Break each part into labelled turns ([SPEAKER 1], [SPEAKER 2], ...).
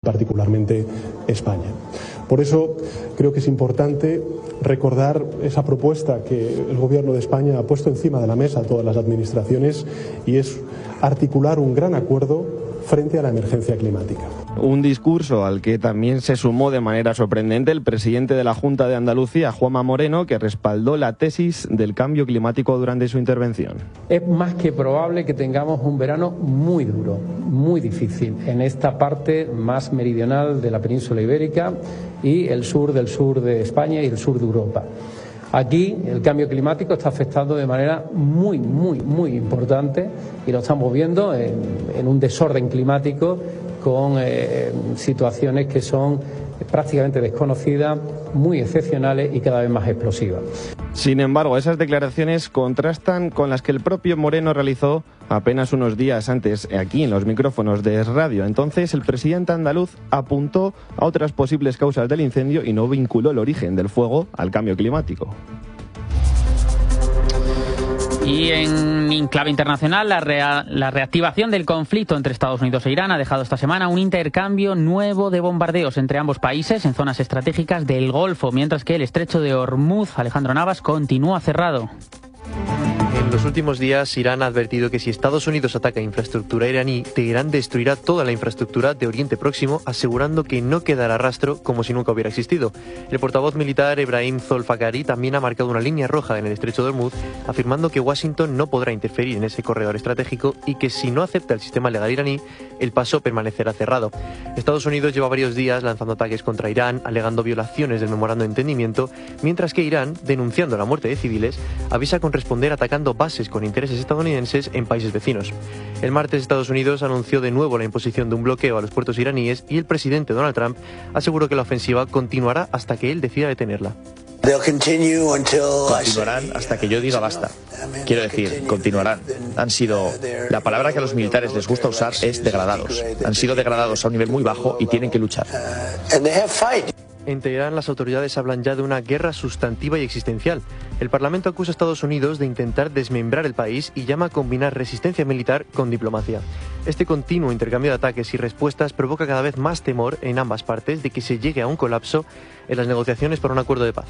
[SPEAKER 1] particularmente España. Por eso creo que es importante recordar esa propuesta que el Gobierno de España ha puesto encima de la mesa a todas las administraciones, y es articular un gran acuerdo frente a la emergencia climática.
[SPEAKER 2] Un discurso al que también se sumó de manera sorprendente el presidente de la Junta de Andalucía, Juanma Moreno, que respaldó la tesis del cambio climático durante su intervención.
[SPEAKER 3] Es más que probable que tengamos un verano muy duro, muy difícil, en esta parte más meridional de la península ibérica y el sur de España y el sur de Europa. Aquí el cambio climático está afectando de manera muy importante, y lo estamos viendo en un desorden climático con situaciones que son prácticamente desconocidas, muy excepcionales y cada vez más explosivas.
[SPEAKER 2] Sin embargo, esas declaraciones contrastan con las que el propio Moreno realizó apenas unos días antes aquí en los micrófonos de Es Radio. Entonces el presidente andaluz apuntó a otras posibles causas del incendio y no vinculó el origen del fuego al cambio climático.
[SPEAKER 4] Y en clave internacional, la reactivación del conflicto entre Estados Unidos e Irán ha dejado esta semana un intercambio nuevo de bombardeos entre ambos países en zonas estratégicas del Golfo, mientras que el estrecho de Hormuz, Alejandro Navas, continúa cerrado.
[SPEAKER 5] En los últimos días, Irán ha advertido que si Estados Unidos ataca infraestructura iraní, Teherán destruirá toda la infraestructura de Oriente Próximo, asegurando que no quedará rastro como si nunca hubiera existido. El portavoz militar Ebrahim Zolfaghari también ha marcado una línea roja en el estrecho de Hormuz, afirmando que Washington no podrá interferir en ese corredor estratégico y que si no acepta el sistema legal iraní, el paso permanecerá cerrado. Estados Unidos lleva varios días lanzando ataques contra Irán, alegando violaciones del memorando de entendimiento, mientras que Irán, denunciando la muerte de civiles, avisa con responder atacando bases con intereses estadounidenses en países vecinos. El martes Estados Unidos anunció de nuevo la imposición de un bloqueo a los puertos iraníes y el presidente Donald Trump aseguró que la ofensiva continuará hasta que él decida detenerla.
[SPEAKER 6] Continuarán hasta que yo diga basta. Quiero decir, continuarán. La palabra que a los militares les gusta usar es degradados. Han sido degradados a un nivel muy bajo y tienen que luchar.
[SPEAKER 5] En Teherán, las autoridades hablan ya de una guerra sustantiva y existencial. El Parlamento acusa a Estados Unidos de intentar desmembrar el país y llama a combinar resistencia militar con diplomacia. Este continuo intercambio de ataques y respuestas provoca cada vez más temor en ambas partes de que se llegue a un colapso en las negociaciones para un acuerdo de paz.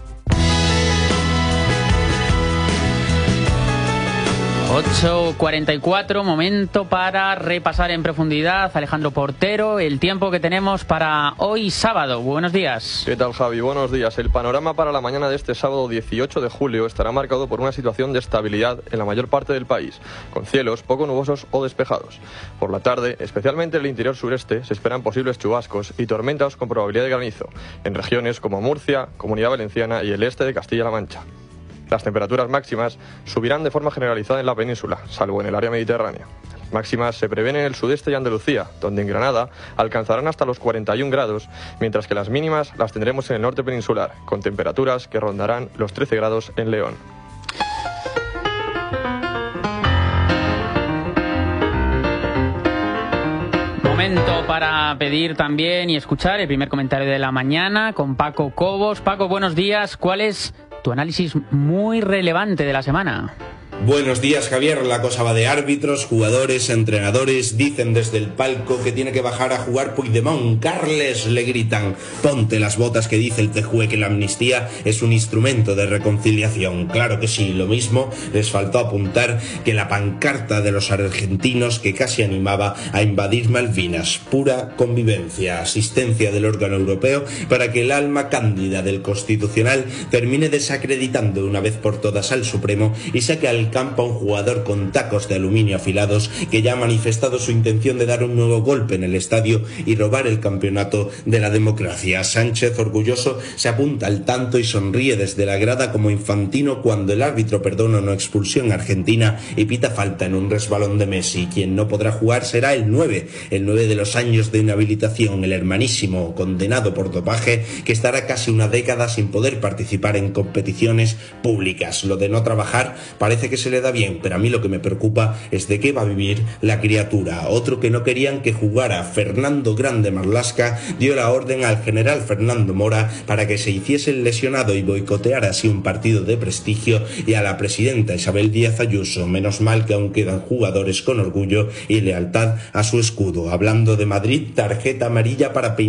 [SPEAKER 4] 8:44, momento para repasar en profundidad, Alejandro Portero, el tiempo que tenemos para hoy sábado. Buenos días.
[SPEAKER 7] ¿Qué tal, Javi? Buenos días. El panorama para la mañana de este sábado 18 de julio estará marcado por una situación de estabilidad en la mayor parte del país, con cielos poco nubosos o despejados. Por la tarde, especialmente en el interior sureste, se esperan posibles chubascos y tormentas con probabilidad de granizo, en regiones como Murcia, Comunidad Valenciana y el este de Castilla-La Mancha. Las temperaturas máximas subirán de forma generalizada en la península, salvo en el área mediterránea. Las máximas se prevén en el sudeste y Andalucía, donde en Granada alcanzarán hasta los 41 grados, mientras que las mínimas las tendremos en el norte peninsular, con temperaturas que rondarán los 13 grados en León.
[SPEAKER 4] Momento para pedir también y escuchar el primer comentario de la mañana con Paco Cobos. Paco, buenos días. ¿Cuál es tu análisis muy relevante de la semana?
[SPEAKER 8] Buenos días, Javier. La cosa va de árbitros, jugadores, entrenadores. Dicen desde el palco que tiene que bajar a jugar Puigdemont. Carles, le gritan. Ponte las botas, que dice el TJUE que la amnistía es un instrumento de reconciliación. Claro que sí, lo mismo les faltó apuntar que la pancarta de los argentinos que casi animaba a invadir Malvinas. Pura convivencia, asistencia del órgano europeo para que el alma cándida del Constitucional termine desacreditando una vez por todas al Supremo y saque al campo a un jugador con tacos de aluminio afilados que ya ha manifestado su intención de dar un nuevo golpe en el estadio y robar el campeonato de la democracia. Sánchez, orgulloso, se apunta al tanto y sonríe desde la grada como Infantino cuando el árbitro perdona una expulsión argentina y pita falta en un resbalón de Messi. Quien no podrá jugar será el 9 de los años de inhabilitación, el hermanísimo condenado por dopaje que estará casi una década sin poder participar en competiciones públicas. Lo de no trabajar parece que se le da bien, pero a mí lo que me preocupa es de qué va a vivir la criatura. Otro que no querían que jugara, Fernando Grande Marlaska, dio la orden al general Fernando Mora para que se hiciese el lesionado y boicoteara así un partido de prestigio, y a la presidenta Isabel Díaz Ayuso. Menos mal que aún quedan jugadores con orgullo y lealtad a su escudo. Hablando de Madrid, tarjeta amarilla para